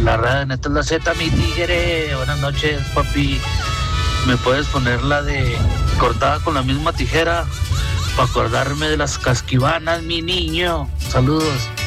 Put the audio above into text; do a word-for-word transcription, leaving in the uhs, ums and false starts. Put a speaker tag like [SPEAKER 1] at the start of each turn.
[SPEAKER 1] La radio neta es la Z, mi tigre. Buenas noches, papi. ¿Me puedes poner la de cortada con la misma tijera para acordarme de las casquivanas, mi niño? Saludos.